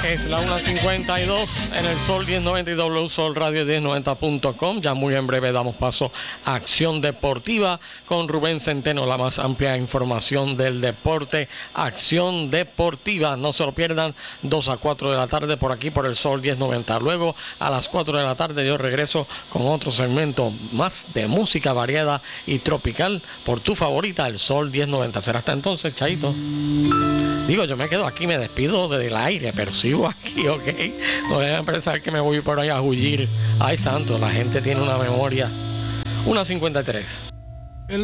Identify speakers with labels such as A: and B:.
A: Es la 1:52 en el Sol 1090 y W Sol Radio 1090.com. Ya muy en breve damos paso a Acción Deportiva con Rubén Centeno, la más amplia información del deporte. Acción Deportiva, no se lo pierdan, 2 a 4 de la tarde por aquí por el Sol 1090. Luego a las 4 de la tarde yo regreso con otro segmento más de música variada y tropical por tu favorita, el Sol 1090. Será hasta entonces, chaito. Digo, yo me quedo aquí, me despido del aire, pero sigo aquí, ¿ok? No deben pensar que me voy por ahí a huir. Ay, santo, la gente tiene una memoria. 1:53.